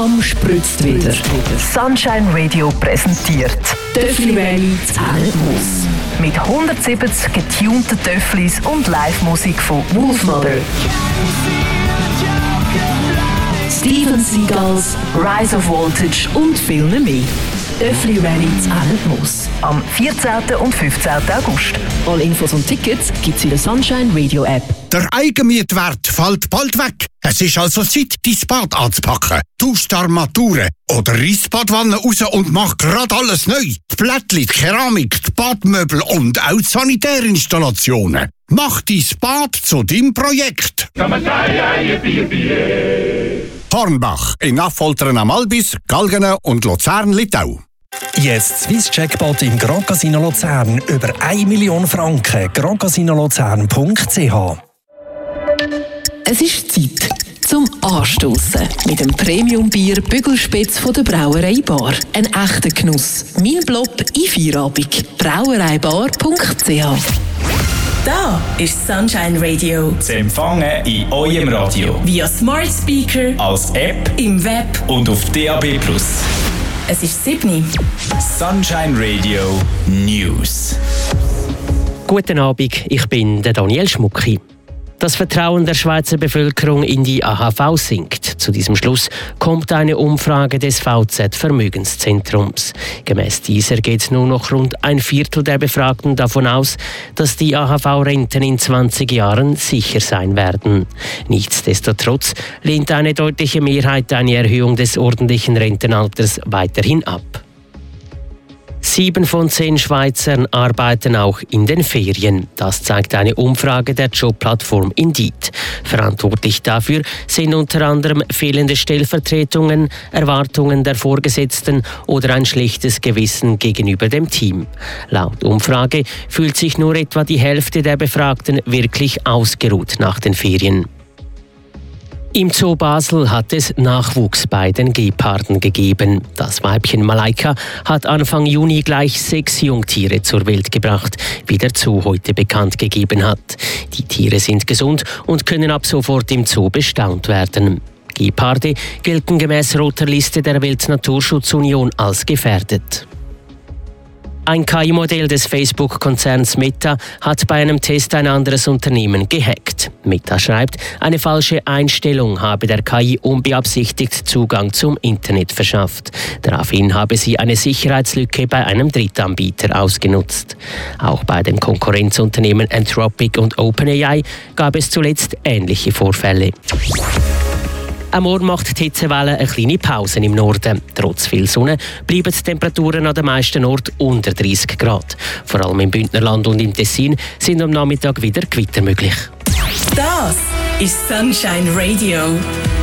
Spritzt wieder. Sunshine Radio präsentiert Töffli Valley Zellhaus. Mit 170 getunten Töfflis und Live-Musik von Wolfmother, Steven Seagals, Rise of Voltage und viel mehr. Töffli Valley Zellhaus. Am 14. und 15. August. Alle Infos und Tickets gibt's in der Sunshine Radio App. Der Eigenmietwert fällt bald weg. Es ist also Zeit, dein Bad anzupacken. Tausch die Armaturen oder reiss die Badwanne raus und mach grad alles neu. Die Plättchen, die Keramik, die Badmöbel und auch die Sanitärinstallationen. Mach dein Bad zu deinem Projekt. Hornbach in Affoltern am Albis, Galgenen und Luzern-Litau. Jetzt Swiss Jackpot im Grand Casino Luzern. Über 1 Million Franken. grandcasinolozern.ch. Es ist Zeit zum Anstossen mit dem Premium-Bier Bügelspitz von der Brauerei Bar. Ein echter Genuss. Mein Blob in Feierabend. brauereibar.ch. Da ist Sunshine Radio. Zu empfangen in eurem Radio. Via Smart Speaker, als App, im Web und auf DAB+. Es ist 7. Sunshine Radio News. Guten Abend, ich bin der Daniel Schmucki. Das Vertrauen der Schweizer Bevölkerung in die AHV sinkt. Zu diesem Schluss kommt eine Umfrage des VZ Vermögenszentrums. Gemäss dieser geht nur noch rund ein Viertel der Befragten davon aus, dass die AHV-Renten in 20 Jahren sicher sein werden. Nichtsdestotrotz lehnt eine deutliche Mehrheit eine Erhöhung des ordentlichen Rentenalters weiterhin ab. 7 von 10 Schweizern arbeiten auch in den Ferien. Das zeigt eine Umfrage der Jobplattform Indeed. Verantwortlich dafür sind unter anderem fehlende Stellvertretungen, Erwartungen der Vorgesetzten oder ein schlechtes Gewissen gegenüber dem Team. Laut Umfrage fühlt sich nur etwa die Hälfte der Befragten wirklich ausgeruht nach den Ferien. Im Zoo Basel hat es Nachwuchs bei den Geparden gegeben. Das Weibchen Malaika hat Anfang Juni gleich 6 Jungtiere zur Welt gebracht, wie der Zoo heute bekannt gegeben hat. Die Tiere sind gesund und können ab sofort im Zoo bestaunt werden. Geparde gelten gemäß roter Liste der Weltnaturschutzunion als gefährdet. Ein KI-Modell des Facebook-Konzerns Meta hat bei einem Test ein anderes Unternehmen gehackt. Meta schreibt, eine falsche Einstellung habe der KI unbeabsichtigt Zugang zum Internet verschafft. Daraufhin habe sie eine Sicherheitslücke bei einem Drittanbieter ausgenutzt. Auch bei den Konkurrenzunternehmen Anthropic und OpenAI gab es zuletzt ähnliche Vorfälle. Am Morgen macht die Hitzewelle eine kleine Pause im Norden. Trotz viel Sonne bleiben die Temperaturen an den meisten Orten unter 30 Grad. Vor allem im Bündnerland und im Tessin sind am Nachmittag wieder Gewitter möglich. Das ist Sunshine Radio.